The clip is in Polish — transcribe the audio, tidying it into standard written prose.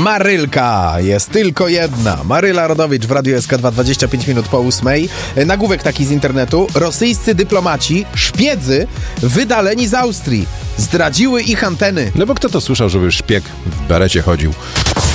Marylka jest tylko jedna. Maryla Rodowicz w Radiu SK2, 25 minut po 8. Nagłówek taki z internetu. Rosyjscy dyplomaci, szpiedzy wydaleni z Austrii. Zdradziły ich anteny. No bo kto to słyszał, żeby szpieg w berecie chodził?